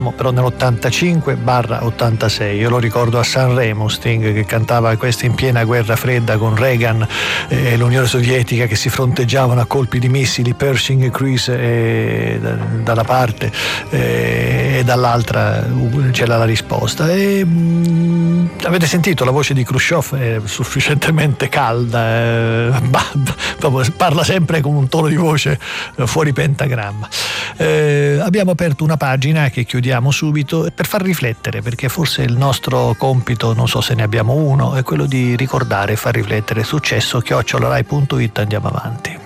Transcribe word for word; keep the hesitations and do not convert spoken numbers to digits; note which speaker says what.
Speaker 1: però nell'ottantacinque ottantasei. Io lo ricordo a Sanremo, Sting che cantava questo in piena guerra fredda con Reagan e l'Unione Sovietica che si fronteggiavano a colpi di missili, Pershing e Cruise e, da, dalla parte e, e dall'altra c'era la risposta. E, mh, avete sentito la voce di Khrushchev? È sufficientemente calda, eh, parla sempre con un tono di voce fuori pentagramma. Eh, abbiamo aperto una pagina che chiudiamo subito per far riflettere, perché forse il nostro compito, non so se ne abbiamo uno, è quello di ricordare e far riflettere. Successo chiocciola rai punto it. Andiamo avanti.